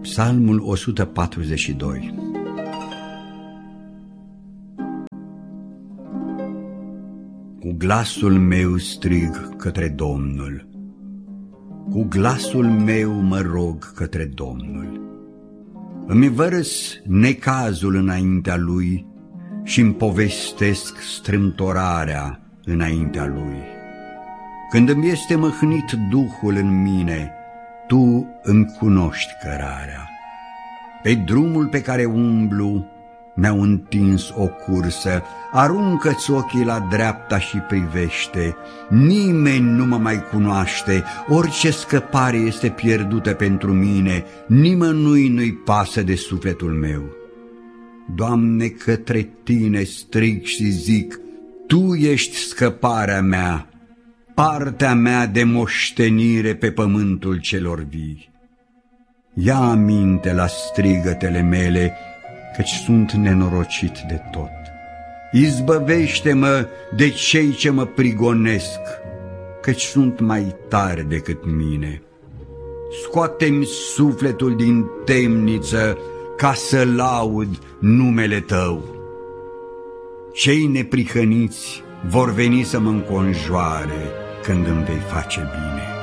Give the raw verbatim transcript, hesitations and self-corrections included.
Psalmul o sută patruzeci și doi. Cu glasul meu strig către Domnul, cu glasul meu mă rog către Domnul. Îmi vărs necazul înaintea Lui și-mi povestesc strâmtorarea înaintea Lui. Când îmi este măhnit Duhul în mine, Tu îmi cunoști cărarea. Pe drumul pe care umblu mi-au întins o cursă, aruncă-ți ochii la dreapta și privește, nimeni nu mă mai cunoaște, orice scăpare este pierdută pentru mine, nimănui nu-i pasă de sufletul meu. Doamne, către Tine strig și zic, Tu ești scăparea mea, partea mea de moștenire pe pământul celor vii. Ia aminte la strigătele mele, căci sunt nenorocit de tot. Izbăvește-mă de cei ce mă prigonesc, căci sunt mai tari decât mine. Scoate-mi sufletul din temniță ca să laud numele Tău. Cei neprihăniți vor veni să mă înconjoare când îmi vei face bine.